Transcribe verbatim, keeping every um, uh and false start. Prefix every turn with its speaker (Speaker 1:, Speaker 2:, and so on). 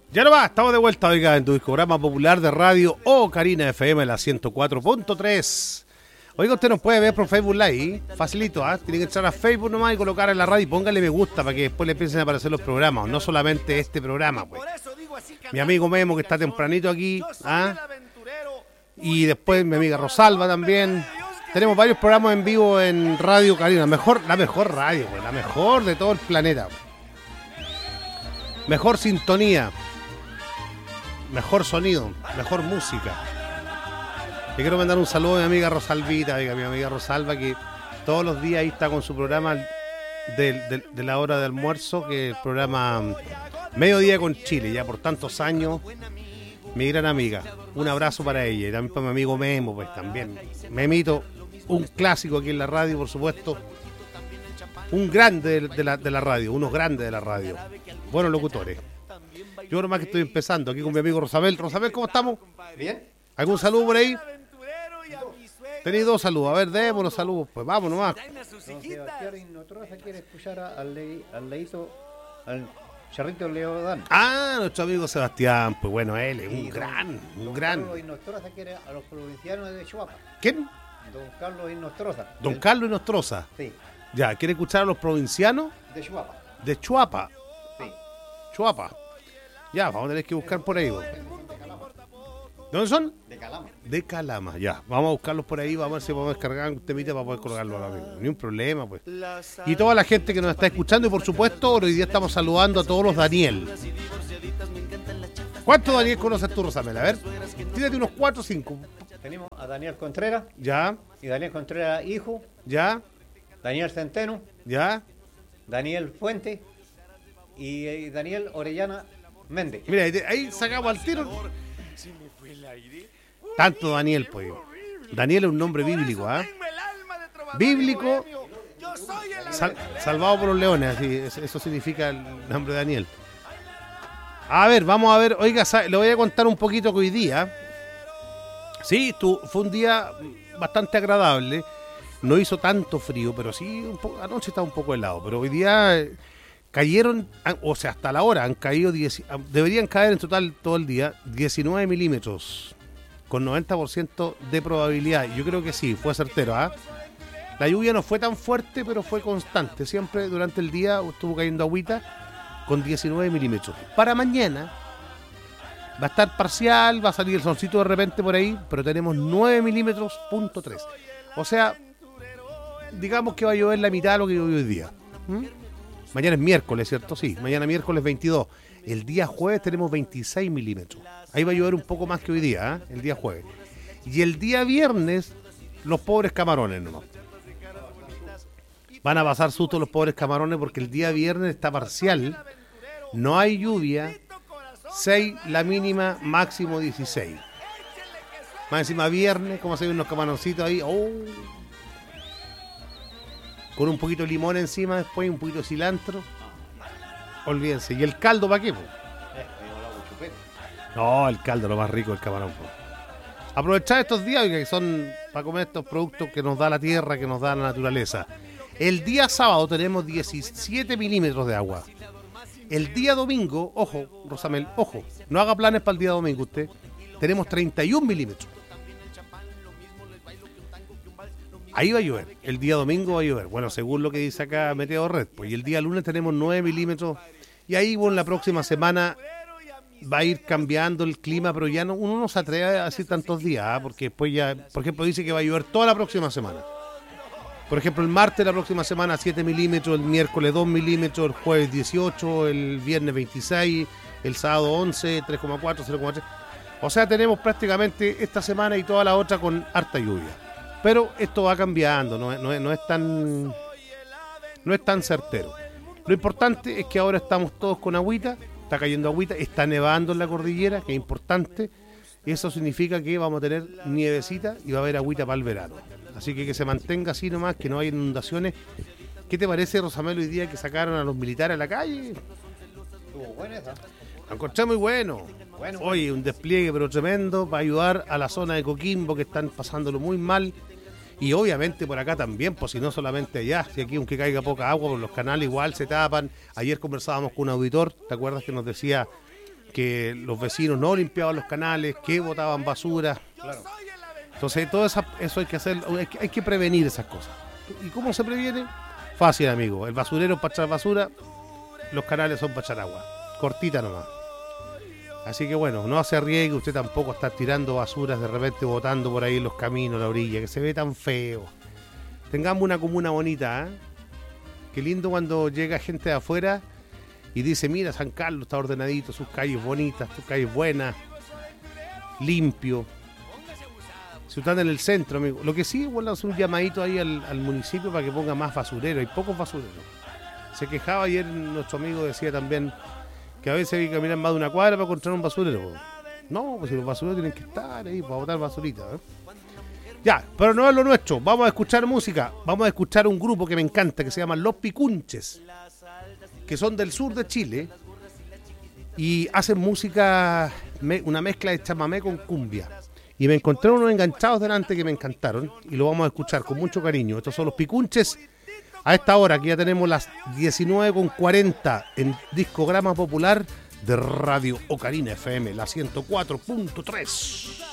Speaker 1: Ya no va, estamos de vuelta, oiga, en tu discograma popular de radio Ocarina F M, la ciento cuatro punto tres. Oiga, usted nos puede ver por Facebook Live, facilito, ¿ah? ¿eh? Tiene que entrar a Facebook nomás y colocar en la radio y póngale me gusta para que después le empiecen a aparecer los programas, no solamente este programa, pues. Mi amigo Memo, que está tempranito aquí, ¿ah? Y después mi amiga Rosalba también. Tenemos varios programas en vivo en Radio Ocarina, mejor, la mejor radio, pues, la mejor de todo el planeta. Mejor sintonía. Mejor sonido, mejor música. Le quiero mandar un saludo a mi amiga Rosalvita, a mi amiga Rosalba, que todos los días ahí está con su programa de, de, de la hora de almuerzo, que es el programa Mediodía con Chile, ya por tantos años. Mi gran amiga, un abrazo para ella y también para mi amigo Memo, pues también. Memito, un clásico aquí en la radio, por supuesto. Un grande de, de, la, de la radio, unos grandes de la radio. Buenos locutores. Yo nomás que estoy empezando aquí con mi amigo Rosabel. Rosabel, ¿cómo estamos?
Speaker 2: Bien.
Speaker 1: ¿Algún saludo por ahí? Tenéis dos saludos. A ver, demos los saludos. Pues vamos nomás.
Speaker 2: Don Sebastián Inostroza quiere escuchar al, le, al leito, al Charrito Leodán.
Speaker 1: Ah, nuestro amigo Sebastián. Pues bueno, él es un
Speaker 2: Y
Speaker 1: gran,
Speaker 2: don,
Speaker 1: un
Speaker 2: don
Speaker 1: gran.
Speaker 2: Carlos Inostroza quiere a los provincianos de Chihuahua.
Speaker 1: ¿Quién?
Speaker 2: Don Carlos Inostroza.
Speaker 1: Don
Speaker 2: El-
Speaker 1: Carlos Inostroza.
Speaker 2: Sí,
Speaker 1: Ya, ¿quiere escuchar a los provincianos?
Speaker 2: de Chihuahua.
Speaker 1: De Chuapa.
Speaker 2: Sí.
Speaker 1: Chuapa. Ya, vamos a tener que buscar por ahí. Vos. ¿De dónde son?
Speaker 2: De Calama.
Speaker 1: De Calama, ya. Vamos a buscarlos por ahí, vamos a ver si podemos descargar un temita para poder colgarlo a los amigos. Ni un problema, pues. Y toda la gente que nos está escuchando, y por supuesto, hoy día estamos saludando a todos los Daniel. ¿Cuántos Daniel conoces tú, Rosamel? A ver, tírate unos cuatro o cinco.
Speaker 2: Tenemos a Daniel Contreras
Speaker 1: Ya,
Speaker 2: y Daniel Contreras hijo,
Speaker 1: ya,
Speaker 2: Daniel Centeno,
Speaker 1: ya.
Speaker 2: Daniel Fuente y eh, Daniel Orellana Méndez.
Speaker 1: Mira, ahí, ahí sacamos al tiro. Tanto Daniel, pues. Daniel es un nombre bíblico, ¿ah? Bíblico, sal- salvado por los leones, así, eso, eso significa el nombre de Daniel. A ver, vamos a ver, oiga, sa- le voy a contar un poquito que hoy día, sí, tu, fue un día bastante agradable, no hizo tanto frío, pero sí, un poco, anoche estaba un poco helado, pero hoy día eh, cayeron, ah, o sea, hasta la hora han caído, diez, ah, deberían caer en total todo el día, diecinueve milímetros, con noventa por ciento de probabilidad. Yo creo que sí, fue certero, ¿ah? La lluvia no fue tan fuerte, pero fue constante. Siempre durante el día estuvo cayendo agüita con diecinueve milímetros. Para mañana va a estar parcial, va a salir el solcito de repente por ahí, pero tenemos nueve milímetros punto tres. O sea, digamos que va a llover la mitad de lo que llovió hoy día. ¿Mm? Mañana es miércoles, ¿cierto? Sí, mañana miércoles veintidós. El día jueves tenemos veintiséis milímetros. Ahí va a llover un poco más que hoy día, ¿eh? El día jueves. Y el día viernes, los pobres camarones nomás. Van a pasar susto los pobres camarones porque el día viernes está parcial, no hay lluvia, seis la mínima, máximo dieciséis. Más encima viernes, como se ven unos camaroncitos ahí, oh, con un poquito de limón encima después, un poquito de cilantro. Olvídense. ¿Y el caldo para qué, po? No, el caldo lo más rico del camarón, po. Aprovechar estos días que son para comer estos productos que nos da la tierra, que nos da la naturaleza. El día sábado tenemos diecisiete milímetros de agua. El día domingo, ojo, Rosamel, ojo, no haga planes para el día domingo usted. Tenemos treinta y un milímetros. Ahí va a llover. El día domingo va a llover. Bueno, según lo que dice acá Meteo Red. Pues, y el día lunes tenemos nueve milímetros. Y ahí, bueno, la próxima semana va a ir cambiando el clima, pero ya no, uno no se atreve a decir tantos días, ¿eh? Porque después ya, por ejemplo, dice que va a llover toda la próxima semana. Por ejemplo, el martes la próxima semana siete milímetros, el miércoles dos milímetros, el jueves dieciocho, el viernes veintiséis, el sábado once, tres coma cuatro, cero coma tres. O sea, tenemos prácticamente esta semana y toda la otra con harta lluvia. Pero esto va cambiando, no es, no es, no es tan no es tan certero. Lo importante es que ahora estamos todos con agüita, está cayendo agüita, está nevando en la cordillera, que es importante. Eso significa que vamos a tener nievecita y va a haber agüita para el verano. Así que que se mantenga así nomás, que no haya inundaciones. ¿Qué te parece, Rosamel, hoy día que sacaron a los militares a la calle?
Speaker 2: Estuvo buena esa.
Speaker 1: Lo encontré muy bueno.
Speaker 2: Bueno,
Speaker 1: Oye, un despliegue pero tremendo para ayudar a la zona de Coquimbo, que están pasándolo muy mal. Y obviamente por acá también, pues si no solamente allá, si aquí aunque caiga poca agua, por los canales igual se tapan. Ayer conversábamos con un auditor, ¿te acuerdas que nos decía que los vecinos no limpiaban los canales, que botaban basura.
Speaker 2: Claro.
Speaker 1: Entonces, todo esa, eso hay que hacer, hay que, hay que prevenir esas cosas. ¿Y cómo se previene? Fácil, amigo. El basurero es para echar basura, los canales son para echar agua. Cortita nomás. Así que bueno, no se arriesgue usted tampoco a estar tirando basuras de repente botando por ahí en los caminos, la orilla, que se ve tan feo. Tengamos una comuna bonita, ¿eh? Qué lindo cuando llega gente de afuera y dice, mira, San Carlos está ordenadito, sus calles bonitas, sus calles buenas, limpio. Si usted anda en el centro, amigo. Lo que sí, bueno, es un llamadito ahí al, al municipio para que ponga más basurero. Hay pocos basureros. Se quejaba ayer, nuestro amigo decía también que a veces hay que caminar más de una cuadra para encontrar un basurero. No, pues si los basureros tienen que estar ahí para botar basurita, ¿eh? Ya, pero no es lo nuestro. Vamos a escuchar música. Vamos a escuchar un grupo que me encanta, que se llama Los Picunches, que son del sur de Chile y hacen música, una mezcla de chamamé con cumbia. Y me encontré unos enganchados delante que me encantaron y lo vamos a escuchar con mucho cariño. Estos son Los Picunches. A esta hora, que ya tenemos las diecinueve con cuarenta en Discograma Popular de Radio Ocarina F M, la ciento cuatro punto tres.